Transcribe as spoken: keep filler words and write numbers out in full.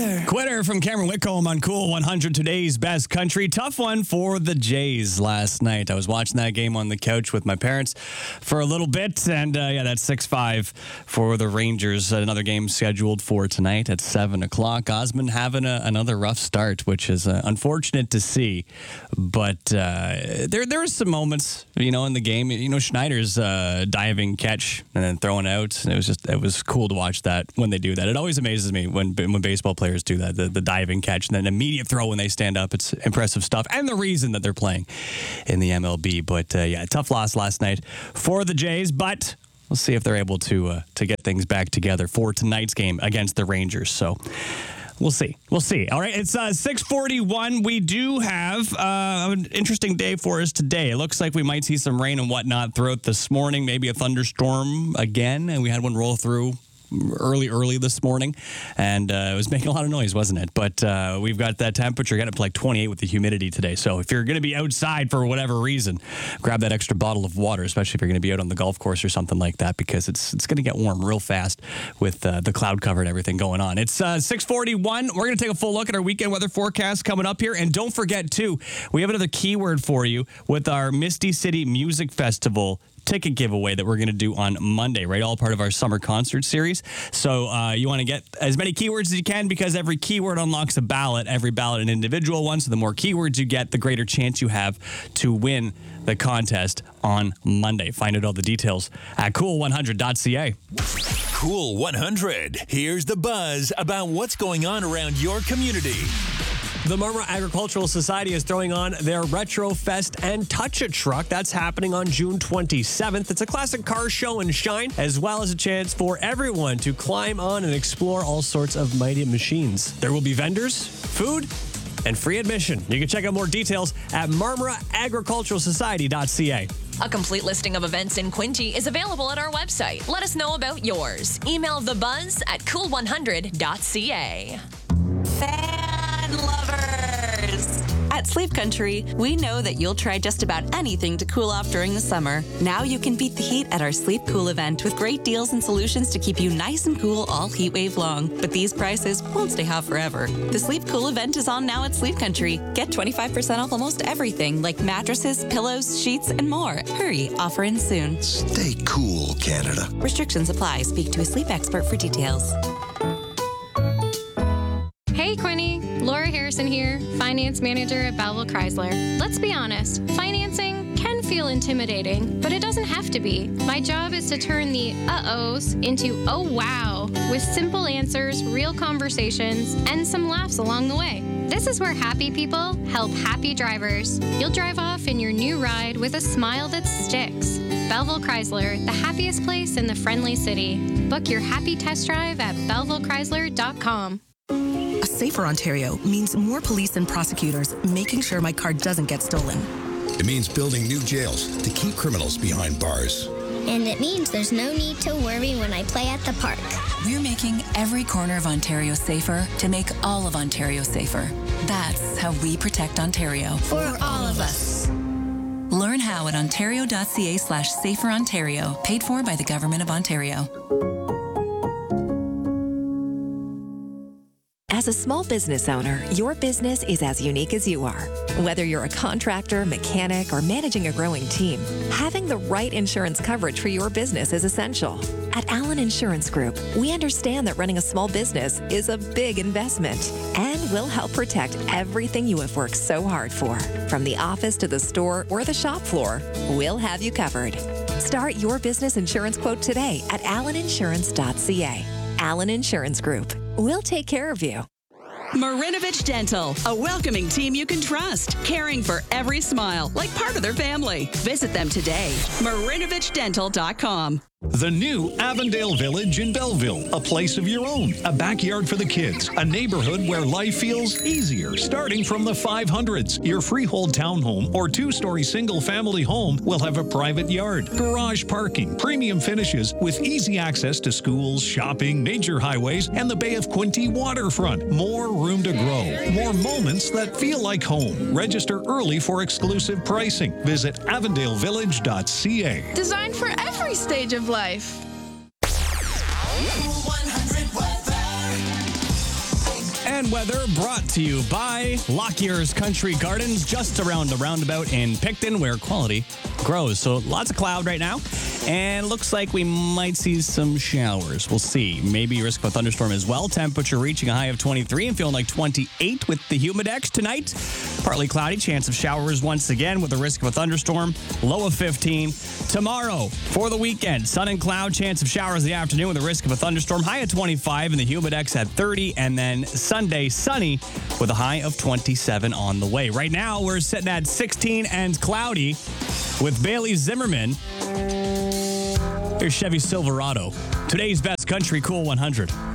Quitter. Quitter from Cameron Whitcomb on Cool one hundred, today's best country. Tough one for the Jays last night. I was watching that game on the couch with my parents for a little bit, and uh, yeah, that's six five for the Rangers. Another game scheduled for tonight at seven o'clock. Osmond having a, another rough start, which is uh, unfortunate to see, but uh, there there are some moments, you know, in the game. You know, Schneider's uh, diving catch and then throwing out, and it was just it was cool to watch that when they do that. It always amazes me when when baseball players do that, the, the diving catch and then immediate throw when they stand up. It's impressive stuff, and the reason that they're playing in the M L B. But uh, yeah, tough loss last night for the Jays, but we'll see if they're able to uh, to get things back together for tonight's game against the Rangers. So we'll see. We'll see. All right, it's uh, six forty-one. We do have uh, an interesting day for us today. It looks like we might see some rain and whatnot throughout this morning, maybe a thunderstorm again, and we had one roll through early, early this morning, and uh, it was making a lot of noise, wasn't it? But uh, we've got that temperature getting up to like twenty-eight with the humidity today. So if you're going to be outside for whatever reason, grab that extra bottle of water, especially if you're going to be out on the golf course or something like that, because it's it's going to get warm real fast with uh, the cloud cover and everything going on. It's uh, six forty-one. We're going to take a full look at our weekend weather forecast coming up here. And don't forget, too, we have another keyword for you with our Misty City Music Festival ticket giveaway that we're going to do on Monday, right? All part of our summer concert series. So uh, you want to get as many keywords as you can, because every keyword unlocks a ballot, every ballot an individual one. So the more keywords you get, the greater chance you have to win the contest on Monday. Find out all the details at cool one hundred dot c a. Cool one hundred. Here's the buzz about what's going on around your community. The Marmora Agricultural Society is throwing on their Retro Fest and Touch a Truck. That's happening on June twenty-seventh. It's a classic car show and shine, as well as a chance for everyone to climb on and explore all sorts of mighty machines. There will be vendors, food, and free admission. You can check out more details at marmora agricultural society dot c a. A complete listing of events in Quinte is available at our website. Let us know about yours. Email the buzz at cool one hundred dot c a. Fan lovers! At Sleep Country, we know that you'll try just about anything to cool off during the summer. Now you can beat the heat at our Sleep Cool event with great deals and solutions to keep you nice and cool all heat wave long. But these prices won't stay hot forever. The Sleep Cool event is on now at Sleep Country. Get twenty-five percent off almost everything, like mattresses, pillows, sheets, and more. Hurry, offer ends soon. Stay cool, Canada. Restrictions apply. Speak to a sleep expert for details. Hey, Quinny. Laura Harrison here, finance manager at Belleville Chrysler. Let's be honest, financing can feel intimidating, but it doesn't have to be. My job is to turn the uh-ohs into oh wow, with simple answers, real conversations, and some laughs along the way. This is where happy people help happy drivers. You'll drive off in your new ride with a smile that sticks. Belleville Chrysler, the happiest place in the friendly city. Book your happy test drive at belleville chrysler dot com. A safer Ontario means more police and prosecutors making sure my car doesn't get stolen. It means building new jails to keep criminals behind bars. And it means there's no need to worry when I play at the park. We're making every corner of Ontario safer to make all of Ontario safer. That's how we protect Ontario. For all of us. Learn how at ontario dot c a slash safer Ontario. Paid for by the Government of Ontario. As a small business owner, your business is as unique as you are. Whether you're a contractor, mechanic, or managing a growing team, having the right insurance coverage for your business is essential. At Allen Insurance Group, we understand that running a small business is a big investment, and we'll help protect everything you have worked so hard for. From the office to the store or the shop floor, we'll have you covered. Start your business insurance quote today at allen insurance dot c a. Allen Insurance Group. We'll take care of you. Marinovich Dental, a welcoming team you can trust, caring for every smile like part of their family. Visit them today. marinovich dental dot com. The new Avondale Village in Belleville, a place of your own, a backyard for the kids, a neighborhood where life feels easier, starting from the five hundreds. Your freehold townhome or two-story single-family home will have a private yard, garage parking, premium finishes with easy access to schools, shopping, major highways, and the Bay of Quinte waterfront. More room to grow, more moments that feel like home. Register early for exclusive pricing. Visit avondale village dot c a. Designed for every stage of life. And weather brought to you by Lockyer's Country Gardens, just around the roundabout in Picton, where quality grows. So lots of cloud right now, and looks like we might see some showers. We'll see. Maybe risk of a thunderstorm as well. Temperature reaching a high of twenty-three and feeling like twenty-eight with the Humidex tonight. Partly cloudy, chance of showers once again with the risk of a thunderstorm. Low of fifteen. Tomorrow for the weekend, sun and cloud, chance of showers in the afternoon with the risk of a thunderstorm. High at twenty-five and the Humidex at thirty. And then Sunday, sunny with a high of twenty-seven on the way. Right now, we're sitting at sixteen and cloudy with Bailey Zimmerman. Here's Chevy Silverado. Today's Best Country Cool one hundred.